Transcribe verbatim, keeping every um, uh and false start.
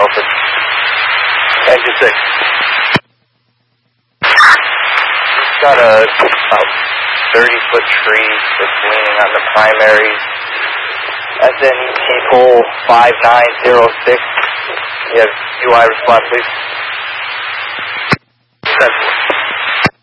open. Engine six. It's got a about thirty foot tree that's leaning on the primaries. S N E T pole five nine zero six. You have U I response, please. Sensible.